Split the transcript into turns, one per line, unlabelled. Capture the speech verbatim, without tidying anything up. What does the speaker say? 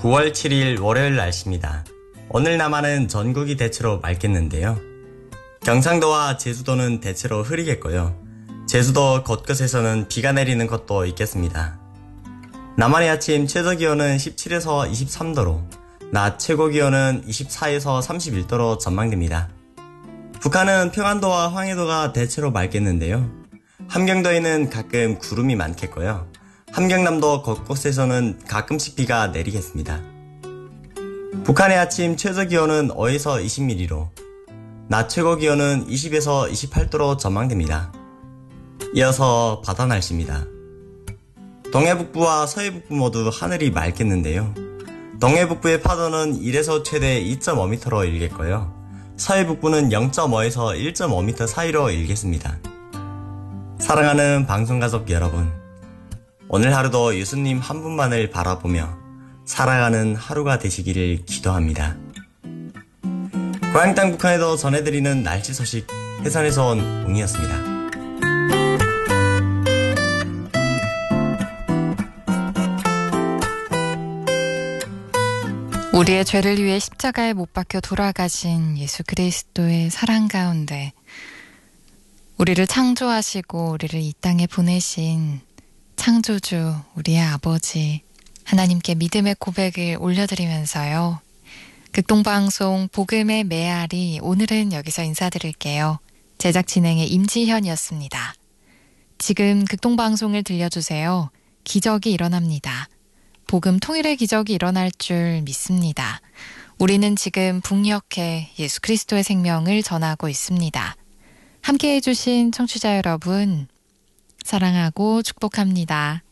구월 칠일 월요일 날씨입니다. 오늘 남한은 전국이 대체로 맑겠는데요. 경상도와 제주도는 대체로 흐리겠고요. 제주도 곳곳에서는 비가 내리는 곳도 있겠습니다. 남한의 아침 최저기온은 십칠에서 이십삼 도로, 낮 최고기온은 이십사에서 삼십일 도로 전망됩니다. 북한은 평안도와 황해도가 대체로 맑겠는데요. 함경도에는 가끔 구름이 많겠고요. 함경남도 곳곳에서는 가끔씩 비가 내리겠습니다. 북한의 아침 최저기온은 오에서 이십 밀리미터로, 낮 최고기온은 이십에서 이십팔 도로 전망됩니다. 이어서 바다 날씨입니다. 동해북부와 서해북부 모두 하늘이 맑겠는데요. 동해북부의 파도는 일에서 최대 이 점 오 미터로 일겠고요. 서해북부는 영 점 오에서 일 점 오 미터 사이로 일겠습니다. 사랑하는 방송가족 여러분, 오늘 하루도 예수님 한 분만을 바라보며 살아가는 하루가 되시기를 기도합니다. 고향 땅 북한에도 전해드리는 날씨 소식, 해선에서 온 웅이었습니다.
우리의 죄를 위해 십자가에 못 박혀 돌아가신 예수 그리스도의 사랑 가운데 우리를 창조하시고 우리를 이 땅에 보내신 창조주 우리의 아버지 하나님께 믿음의 고백을 올려드리면서요. 극동방송 복음의 메아리, 오늘은 여기서 인사드릴게요. 제작 진행의 임지현이었습니다. 지금 극동방송을 들려주세요. 기적이 일어납니다. 복음 통일의 기적이 일어날 줄 믿습니다. 우리는 지금 북녘에 예수 그리스도의 생명을 전하고 있습니다. 함께해 주신 청취자 여러분, 사랑하고 축복합니다.